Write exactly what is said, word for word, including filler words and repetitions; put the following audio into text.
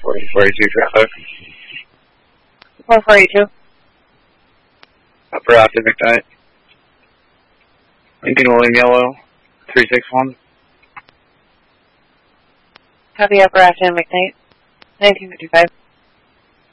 four eighty-two traffic. four four eight two. Upper Active McKnight. Lincoln William Yellow, three six one. Copy Upper Active McKnight, nineteen fifty-five.